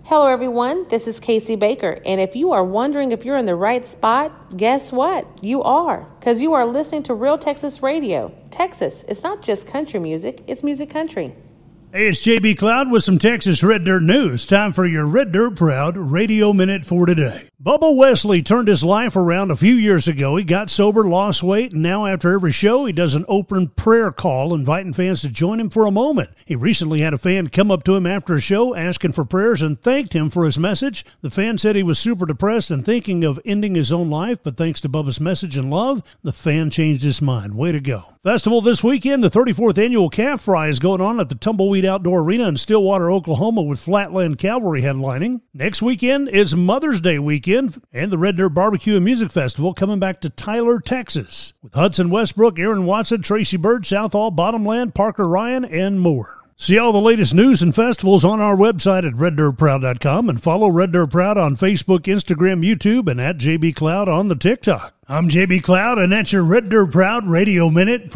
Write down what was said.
Hello everyone, this is Casey Baker, and if you are wondering if you're in the right spot, guess what? You are, because you are listening to Real Texas Radio. Texas, it's not just country music, it's music country. Hey, it's JB Cloud with some Texas Red Dirt news. Time for your Red Dirt Proud Radio Minute for today. Bubba Wesley turned his life around a few years ago. He got sober, lost weight, and now after every show, he does an open prayer call, inviting fans to join him for a moment. He recently had a fan come up to him after a show, asking for prayers and thanked him for his message. The fan said he was super depressed and thinking of ending his own life, but thanks to Bubba's message and love, the fan changed his mind. Way to go. Festival this weekend, the 34th Annual Calf Fry is going on at the Tumbleweed Outdoor Arena in Stillwater, Oklahoma, with Flatland Cavalry headlining. Next weekend is Mother's Day weekend, and the Red Dirt Barbecue and Music Festival coming back to Tyler, Texas, with Hudson Westbrook, Aaron Watson, Tracy Bird, Southall, Bottomland, Parker Ryan, and more. See all the latest news and festivals on our website at reddirtproud.com, and follow Red Dirt Proud on Facebook, Instagram, YouTube, and at JB Cloud on the TikTok. I'm JB Cloud, and that's your Red Dirt Proud Radio Minute.